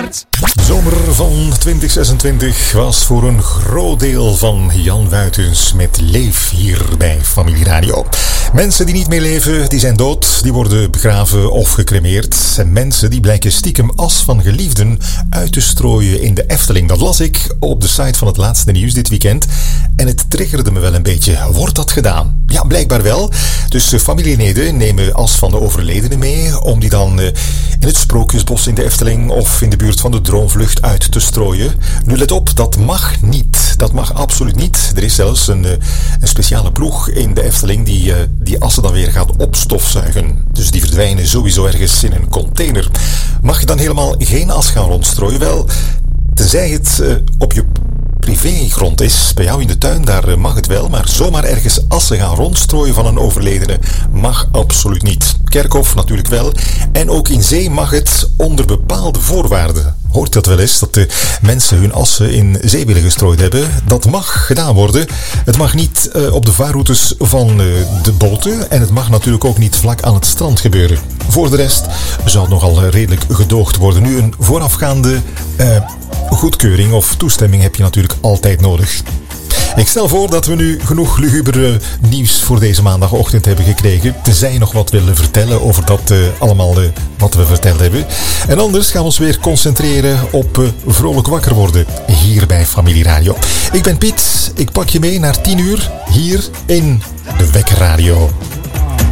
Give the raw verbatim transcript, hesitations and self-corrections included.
Zandvoort. De zomer van twintig zesentwintig was voor een groot deel van Jan Wuitens met Leef hier bij Familie Radio. Mensen die niet meer leven, die zijn dood, die worden begraven of gecremeerd. En mensen die blijken stiekem as van geliefden uit te strooien in de Efteling. Dat las ik op de site van het laatste nieuws dit weekend. En het triggerde me wel een beetje. Wordt dat gedaan? Ja, blijkbaar wel. Dus uh, familieleden nemen as van de overledene mee om die dan uh, in het Sprookjesbos in de Efteling of in de buurt van de Droomvlucht uit te strooien. Nu let op, dat mag niet. Dat mag absoluut niet. Er is zelfs een, uh, een speciale ploeg in de Efteling die uh, die assen dan weer gaat opstofzuigen. Dus die verdwijnen sowieso ergens in een container. Mag je dan helemaal geen as gaan rondstrooien? Wel, tenzij het uh, op je privégrond is, bij jou in de tuin, daar uh, mag het wel, maar zomaar ergens assen gaan rondstrooien van een overledene mag absoluut niet. Kerkhof natuurlijk wel. En ook in zee mag het onder bepaalde voorwaarden. Hoort dat wel eens, dat de mensen hun assen in zee willen gestrooid hebben? Dat mag gedaan worden. Het mag niet uh, op de vaarroutes van uh, de boten en het mag natuurlijk ook niet vlak aan het strand gebeuren. Voor de rest zou het nogal redelijk gedoogd worden. Nu, een voorafgaande uh, goedkeuring of toestemming heb je natuurlijk altijd nodig. Ik stel voor dat we nu genoeg lugubere nieuws voor deze maandagochtend hebben gekregen. Tenzij je nog wat willen vertellen over dat uh, allemaal uh, wat we verteld hebben. En anders gaan we ons weer concentreren op uh, vrolijk wakker worden hier bij Familie Radio. Ik ben Piet, ik pak je mee naar tien uur hier in de Wekker Radio.